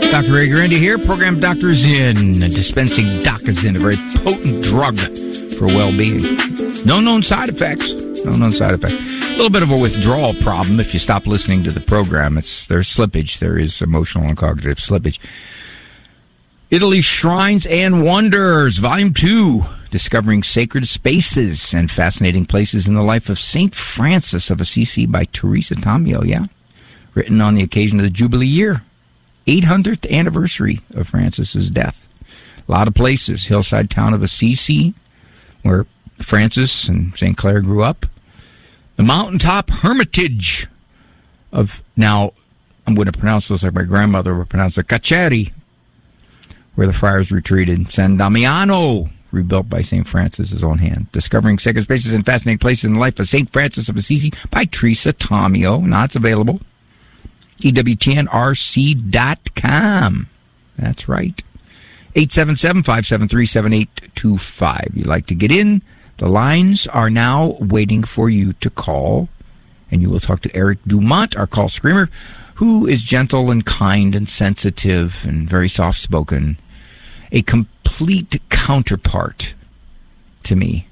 Dr. Ray Guarendi here, program Dr. Zinn, dispensing Dachazin, a very potent drug for well-being. No known side effects. A little bit of a withdrawal problem if you stop listening to the program. There's slippage. There is emotional and cognitive slippage. Italy Shrines and Wonders, Volume 2, Discovering Sacred Spaces and Fascinating Places in the Life of St. Francis of Assisi by Teresa Tomeo, written on the occasion of the Jubilee year, 800th anniversary of Francis's death. A lot of places, hillside town of Assisi, where Francis and St. Clare grew up. The mountaintop hermitage of, now, I'm going to pronounce this like my grandmother would pronounce it, Cacciari, where the friars retreated. San Damiano, rebuilt by St. Francis' own hand. Discovering Sacred Spaces and Fascinating Places in the Life of St. Francis of Assisi by Teresa Tomeo. Now it's available. EWTNRC.com. That's right. 877-573-7825. You'd like to get in. The lines are now waiting for you to call, and you will talk to Eric Dumont, our call screamer, who is gentle and kind and sensitive and very soft-spoken. A complete counterpart to me.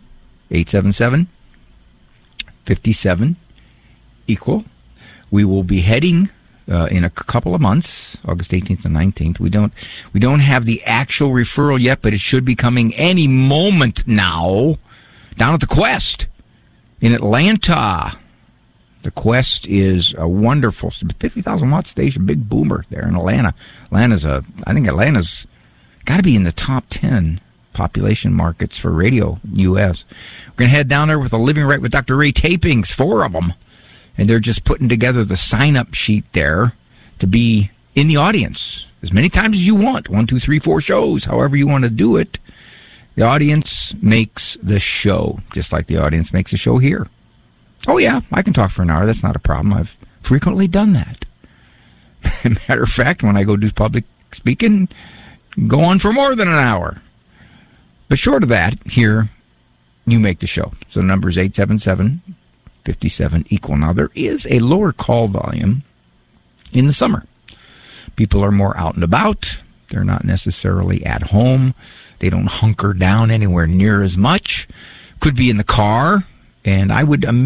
877-57 equal. We will be heading in a couple of months, August 18th and 19th. We don't have the actual referral yet, but it should be coming any moment now. Down at the Quest in Atlanta. The Quest is a wonderful 50,000 watt station, big boomer there in Atlanta. I think Atlanta's got to be in the top 10 population markets for radio U.S. We're going to head down there with a Living Right with Dr. Ray tapings, 4 of them. And they're just putting together the sign-up sheet there to be in the audience as many times as you want. 1, 2, 3, 4 shows, however you want to do it. The audience makes the show, just like the audience makes a show here. Oh, yeah, I can talk for an hour. That's not a problem. I've frequently done that. Matter of fact, when I go do public speaking, go on for more than an hour. But short of that, here, you make the show. So the number is 877-57 equal. Now, there is a lower call volume in the summer. People are more out and about. They're not necessarily at home. They don't hunker down anywhere near as much. Could be in the car. And I would